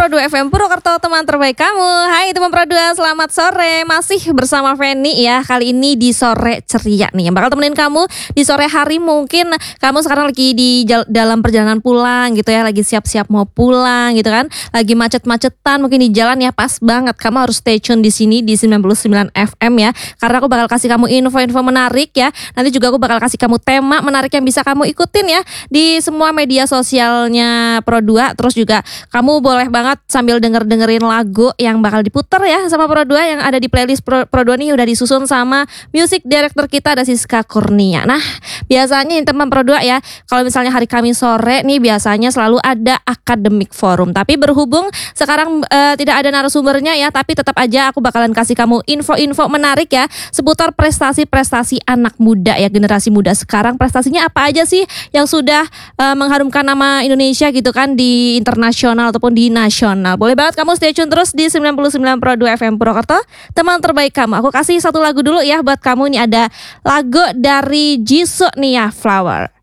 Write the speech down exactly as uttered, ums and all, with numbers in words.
Pro dua F M Purwokerto, teman terbaik kamu. Hai teman Pro dua, selamat sore. Masih bersama Feni ya. Kali ini di sore ceria nih, yang bakal temenin kamu di sore hari. Mungkin kamu sekarang lagi di jal- dalam perjalanan pulang gitu ya, lagi siap-siap mau pulang gitu kan, lagi macet-macetan mungkin di jalan ya. Pas banget kamu harus stay tune di sini di sembilan puluh sembilan F M ya, karena aku bakal kasih kamu info-info menarik ya. Nanti juga aku bakal kasih kamu tema menarik yang bisa kamu ikutin ya di semua media sosialnya Pro dua. Terus juga kamu boleh banget sambil denger-dengerin lagu yang bakal diputer ya sama Pro dua, yang ada di playlist Pro, Pro dua nih udah disusun sama music director kita, ada Siska Kurnia. Nah, biasanya teman Pro dua ya, kalau misalnya hari Kamis sore nih biasanya selalu ada academic forum. Tapi berhubung sekarang uh, tidak ada narasumbernya ya, tapi tetap aja aku bakalan kasih kamu info-info menarik ya seputar prestasi-prestasi anak muda ya, generasi muda sekarang. Prestasinya apa aja sih yang sudah uh, mengharumkan nama Indonesia gitu kan di internasional ataupun di nasional. Boleh banget kamu stay tune terus di sembilan puluh sembilan Pro dua F M Purwokerto, teman terbaik kamu. Aku kasih satu lagu dulu ya buat kamu. Ini ada lagu dari Jisoo nih ya, Flower.